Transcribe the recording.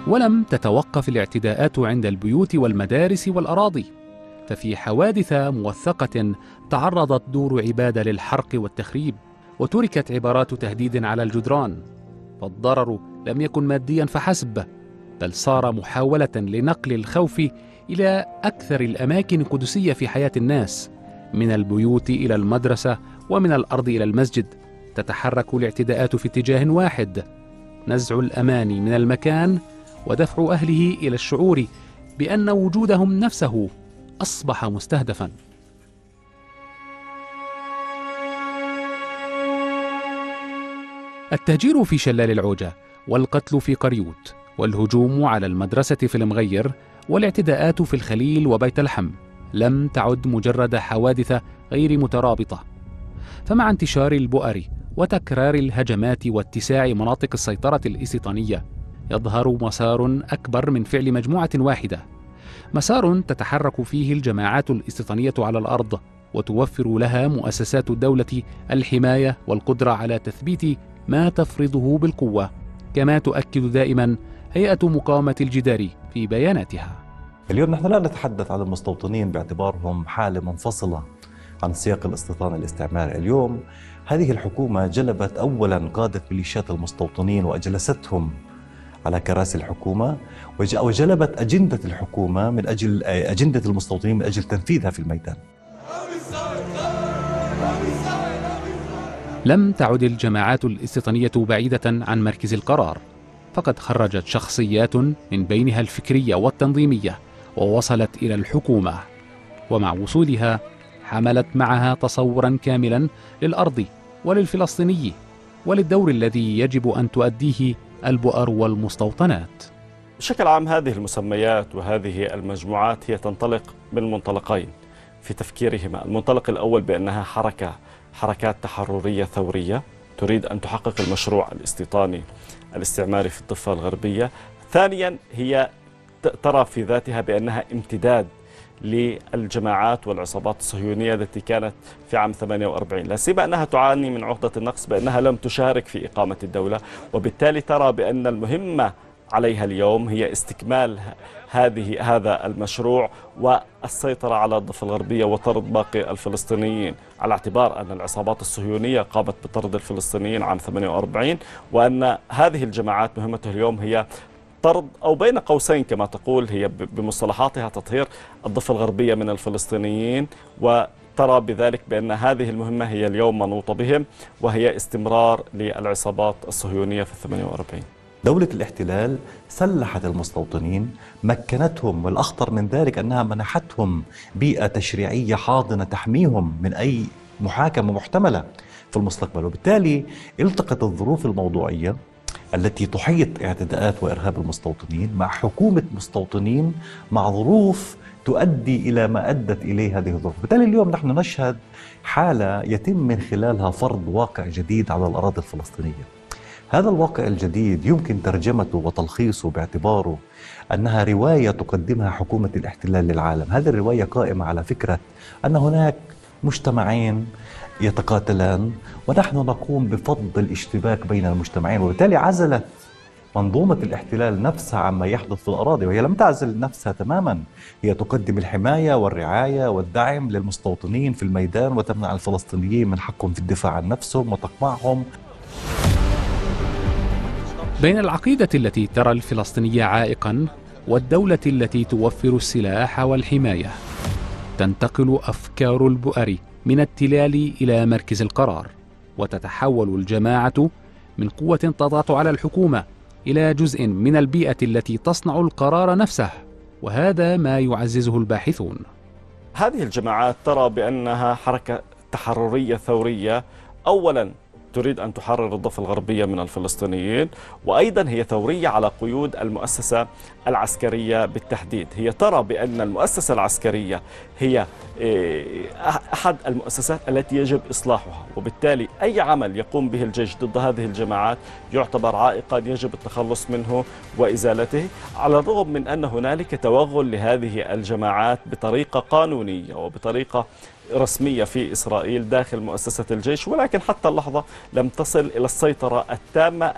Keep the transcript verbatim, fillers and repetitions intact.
ولم تتوقف الاعتداءات عند البيوت والمدارس والأراضي، ففي حوادث موثقة تعرضت دور عبادة للحرق والتخريب، وتركت عبارات تهديد على الجدران. فالضرر لم يكن ماديا فحسب، بل صار محاولة لنقل الخوف إلى أكثر الأماكن القدسية في حياة الناس، من البيوت إلى المدرسة ومن الأرض إلى المسجد. تتحرك الاعتداءات في اتجاه واحد: نزع الأمان من المكان ودفع أهله إلى الشعور بأن وجودهم نفسه أصبح مستهدفا. التهجير في شلال العوجة، والقتل في قريوت، والهجوم على المدرسة في المغير، والاعتداءات في الخليل وبيت لحم لم تعد مجرد حوادث غير مترابطة. فمع انتشار البؤر وتكرار الهجمات واتساع مناطق السيطرة الاستيطانية، يظهر مسار أكبر من فعل مجموعة واحدة، مسار تتحرك فيه الجماعات الاستيطانية على الأرض، وتوفر لها مؤسسات الدولة الحماية والقدرة على تثبيت ما تفرضه بالقوة، كما تؤكد دائما هيئة مقاومة الجدار في بياناتها. اليوم نحن لا نتحدث عن المستوطنين باعتبارهم حالة منفصلة عن سياق الاستيطان الاستعماري. اليوم هذه الحكومة جلبت أولا قادة ميليشيات المستوطنين وأجلستهم على كراسي الحكومة، وجلبت أجندة الحكومة من أجل أجندة المستوطنين من أجل تنفيذها في الميدان. لم تعد الجماعات الاستيطانية بعيدة عن مركز القرار، فقد خرجت شخصيات من بينها الفكرية والتنظيمية ووصلت إلى الحكومة، ومع وصولها حملت معها تصورا كاملا للأرض وللفلسطيني وللدور الذي يجب أن تؤديه البؤر والمستوطنات. بشكل عام هذه المسميات وهذه المجموعات هي تنطلق من منطلقين في تفكيرهما. المنطلق الأول بأنها حركة حركات تحررية ثورية تريد أن تحقق المشروع الاستيطاني الاستعماري في الضفة الغربية. ثانيا هي ترى في ذاتها بأنها امتداد للجماعات والعصابات الصهيونية التي كانت في عام ثمانية وأربعين، لا سيما أنها تعاني من عقدة النقص بأنها لم تشارك في إقامة الدولة، وبالتالي ترى بأن المهمة عليها اليوم هي استكمال هذه هذا المشروع والسيطرة على الضفة الغربية وطرد باقي الفلسطينيين، على اعتبار أن العصابات الصهيونية قامت بطرد الفلسطينيين عام ثمانية وأربعين، وأن هذه الجماعات مهمتها اليوم هي طرد أو بين قوسين كما تقول هي بمصطلحاتها تطهير الضفة الغربية من الفلسطينيين، وترى بذلك بأن هذه المهمة هي اليوم منوطة بهم، وهي استمرار للعصابات الصهيونية في الثمانية وأربعين. دولة الاحتلال سلحت المستوطنين، مكنتهم، والأخطر من ذلك أنها منحتهم بيئة تشريعية حاضنة تحميهم من أي محاكمة محتملة في المستقبل، وبالتالي التقت الظروف الموضوعية التي تحيط اعتداءات وإرهاب المستوطنين مع حكومة مستوطنين مع ظروف تؤدي إلى ما أدت إليه هذه الظروف. بالتالي اليوم نحن نشهد حالة يتم من خلالها فرض واقع جديد على الأراضي الفلسطينية. هذا الواقع الجديد يمكن ترجمته وتلخيصه باعتباره أنها رواية تقدمها حكومة الاحتلال للعالم. هذه الرواية قائمة على فكرة أن هناك مجتمعين يتقاتلان ونحن نقوم بفض الاشتباك بين المجتمعين، وبالتالي عزلت منظومة الاحتلال نفسها عما يحدث في الأراضي، وهي لم تعزل نفسها تماما، هي تقدم الحماية والرعاية والدعم للمستوطنين في الميدان وتمنع الفلسطينيين من حقهم في الدفاع عن نفسهم وتقمعهم. بين العقيدة التي ترى الفلسطيني عائقا والدولة التي توفر السلاح والحماية، تنتقل أفكار البؤر من التلال إلى مركز القرار، وتتحول الجماعة من قوة تضغط على الحكومة إلى جزء من البيئة التي تصنع القرار نفسه، وهذا ما يعززه الباحثون. هذه الجماعات ترى بأنها حركة تحررية ثورية، أولا تريد أن تحرر الضفة الغربية من الفلسطينيين، وأيضا هي ثورية على قيود المؤسسة العسكرية بالتحديد. هي ترى بأن المؤسسة العسكرية هي أحد المؤسسات التي يجب إصلاحها، وبالتالي أي عمل يقوم به الجيش ضد هذه الجماعات يعتبر عائقا يجب التخلص منه وإزالته، على الرغم من أن هنالك توغل لهذه الجماعات بطريقة قانونية وبطريقة رسمية في إسرائيل داخل مؤسسة الجيش، ولكن حتى اللحظة لم تصل إلى السيطرة التامة